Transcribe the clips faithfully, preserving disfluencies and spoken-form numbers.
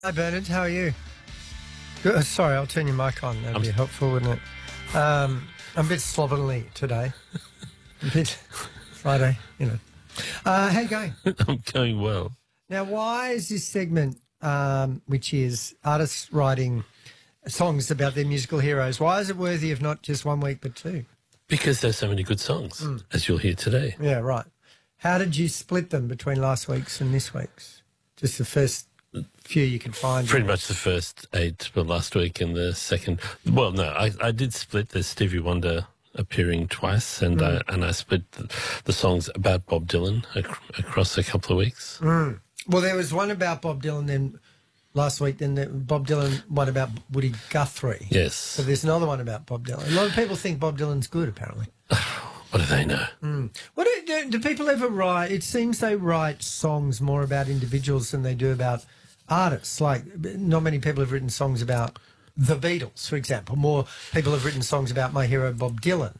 Hi, Bernard. How are you? Good. Sorry, I'll turn your mic on. That'd I'm be helpful, wouldn't it? Um, I'm a bit slovenly today. A bit Friday, you know. Uh, how you going? I'm going well. Now, why is this segment, um, which is artists writing songs about their musical heroes, why is it worthy of not just one week but two? Because there's so many good songs, Mm. as you'll hear today. Yeah, right. How did you split them between last week's and this week's? Just the first few you can find. Pretty much the first eight for last week and the second. Well, no, I, I did split. There's Stevie Wonder appearing twice, and Mm. I, and I split the, the songs about Bob Dylan ac- across a couple of weeks. Mm. Well, there was one about Bob Dylan then last week, then the Bob Dylan one about Woody Guthrie. Yes. So there's another one about Bob Dylan. A lot of people think Bob Dylan's good, apparently. What do they know? Mm. What do, do, do people ever write? It seems they write songs more about individuals than they do about artists. Like, not many people have written songs about the Beatles, for example. More people have written songs about my hero, Bob Dylan.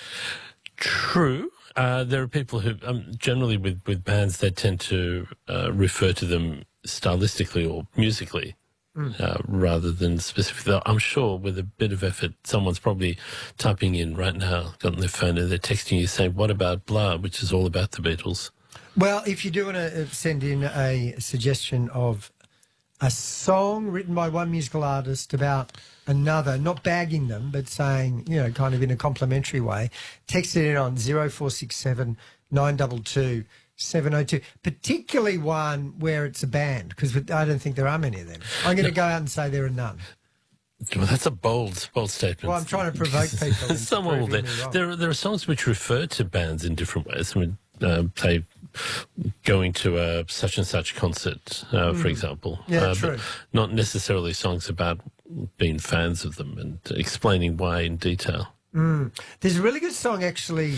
True. Uh, there are people who, um, generally with, with bands, they tend to uh, refer to them stylistically or musically. Mm. Uh, rather than specifically. I'm sure with a bit of effort, someone's probably typing in right now, got on their phone, and they're texting you saying, what about blah, which is all about the Beatles. Well, if you do want to send in a suggestion of a song written by one musical artist about another, not bagging them, but saying, you know, kind of in a complimentary way, text it in on zero four six seven nine two two seven oh two, particularly one where it's a band, because I don't think there are many of them. I'm going to go out and say there are none. Well, that's a bold, bold statement. Well, I'm trying to provoke people. Someone will there. There are, there are songs which refer to bands in different ways. I mean, uh, say, going to a such and such concert, uh, Mm. for example. Yeah, uh, true. But not necessarily songs about being fans of them and explaining why in detail. Mm. There's a really good song, actually,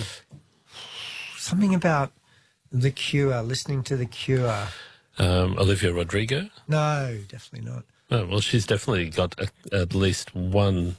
something about The Cure, listening to The Cure. Um, Olivia Rodrigo? No, definitely not. Oh, well, she's definitely got a, at least one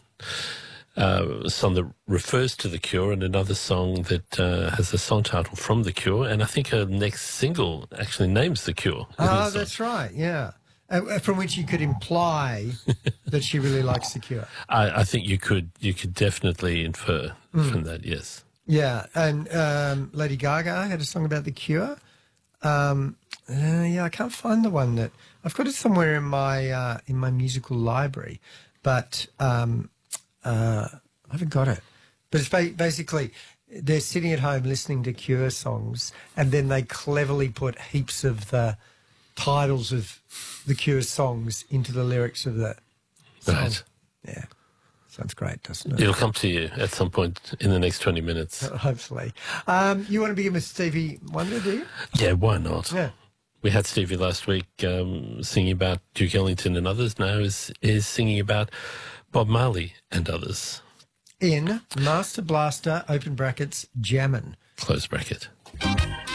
uh, song that refers to The Cure and another song that uh, has a song title from The Cure. And I think her next single actually names The Cure. Oh, that's right, yeah. Uh, from which you could imply that she really likes The Cure. I, I think you could you could definitely infer Mm. from that, yes. Yeah, and um, Lady Gaga had a song about The Cure. Um, uh, yeah, I can't find the one that I've got it somewhere in my uh, in my musical library, but um, uh, I haven't got it. But it's ba- basically they're sitting at home listening to Cure songs, and then they cleverly put heaps of the titles of the Cure songs into the lyrics of the song. Right. Yeah. Sounds great, doesn't it? It'll come to you at some point in the next twenty minutes. Hopefully. Um, you want to begin with Stevie Wonder, do you? Yeah, why not? Yeah. We had Stevie last week um, singing about Duke Ellington and others. Now is is singing about Bob Marley and others. In Master Blaster, open brackets, Jammin'. Close bracket.